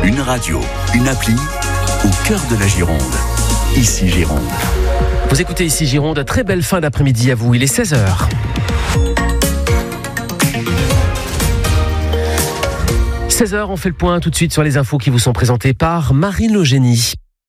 Une radio, une appli, au cœur de la Gironde. Ici Gironde. Vous écoutez Ici Gironde, très belle fin d'après-midi à vous, il est 16h. 16h, on fait le point tout de suite sur les infos qui vous sont présentées par Marine Logénie.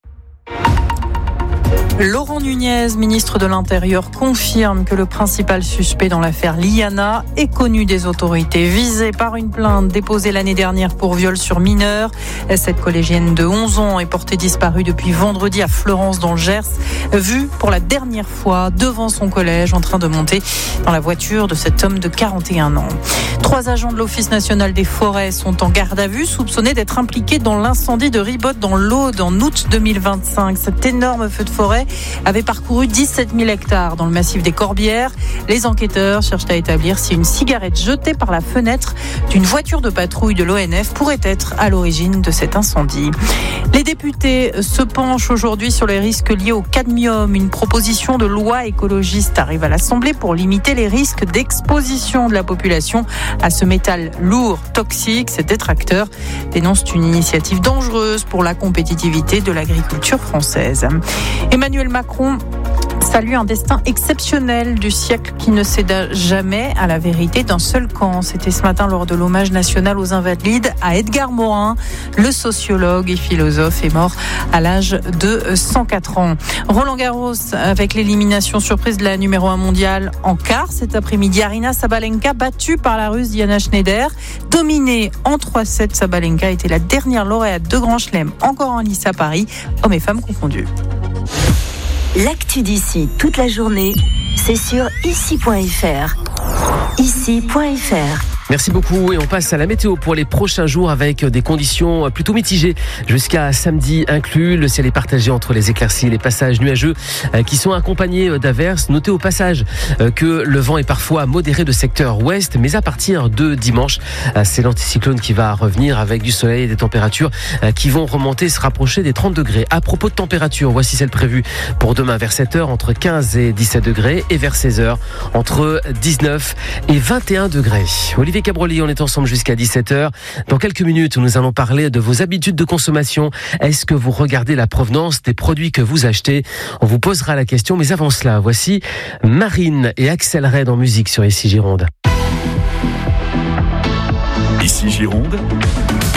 Laurent Nunez, ministre de l'Intérieur, confirme que le principal suspect dans l'affaire Liana est connu des autorités, visé par une plainte déposée l'année dernière pour viol sur mineur. Cette collégienne de 11 ans est portée disparue depuis vendredi à Fleurance dans le Gers, vue pour la dernière fois devant son collège en train de monter dans la voiture de cet homme de 41 ans. 3 agents de l'Office national des forêts sont en garde à vue, soupçonnés d'être impliqués dans l'incendie de Ribotte dans l'Aude en août 2025. Cet énorme feu de forêt avait parcouru 17 000 hectares dans le massif des Corbières. Les enquêteurs cherchent à établir si une cigarette jetée par la fenêtre d'une voiture de patrouille de l'ONF pourrait être à l'origine de cet incendie. Les députés se penchent aujourd'hui sur les risques liés au cadmium. Une proposition de loi écologiste arrive à l'Assemblée pour limiter les risques d'exposition de la population à ce métal lourd, toxique. Ces détracteurs dénoncent une initiative dangereuse pour la compétitivité de l'agriculture française. Emmanuel Macron salue un destin exceptionnel du siècle qui ne céda jamais à la vérité d'un seul camp. C'était ce matin lors de l'hommage national aux Invalides à Edgar Morin. Le sociologue et philosophe est mort à l'âge de 104 ans. Roland Garros avec l'élimination surprise de la numéro 1 mondiale en quart cet après-midi. Aryna Sabalenka battue par la Russe Diana Schneider. Dominée en 3-7, Sabalenka était la dernière lauréate de Grand Chelem encore en lice à Paris, hommes et femmes confondus. L'actu d'ici toute la journée, c'est sur ici.fr. Ici.fr. Merci beaucoup et on passe à la météo pour les prochains jours avec des conditions plutôt mitigées jusqu'à samedi inclus. Le ciel est partagé entre les éclaircies et les passages nuageux qui sont accompagnés d'averses. Notez au passage que le vent est parfois modéré de secteur ouest, mais à partir de dimanche, c'est l'anticyclone qui va revenir avec du soleil et des températures qui vont remonter, se rapprocher des 30 degrés. À propos de température, voici celle prévue pour demain vers 7h entre 15 et 17 degrés et vers 16h entre 19 et 21 degrés. Olivier Cabroli, on est ensemble jusqu'à 17h. Dans quelques minutes, nous allons parler de vos habitudes de consommation. Est-ce que vous regardez la provenance des produits que vous achetez ? On vous posera la question, mais avant cela, voici Marine et Axel Red en musique sur Ici Gironde. Ici Gironde.